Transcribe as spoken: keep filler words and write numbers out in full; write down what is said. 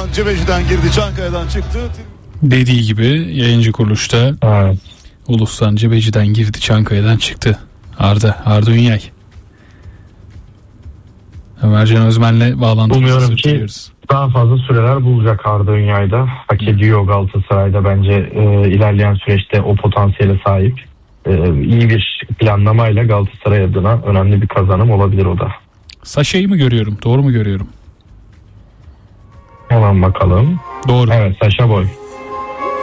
Cebeci'den girdi, Çankaya'dan çıktı. Dediği gibi yayıncı kuruluşta Evet. Ulus'tan Cebeci'den girdi, Çankaya'dan çıktı. Arda, Arda Ünyay. Ömercan Özmen'le bağlantımızı Umuyorum ki sürdürüyoruz. daha fazla süreler bulacak Arda Ünyay'da. Hak ediyor Galatasaray'da bence e, ilerleyen süreçte o potansiyele sahip. E, iyi bir planlamayla Galatasaray adına önemli bir kazanım olabilir o da. Saşa'yı mı görüyorum? Doğru mu görüyorum? Hemen bakalım. Doğru. Evet, Saşa Boy.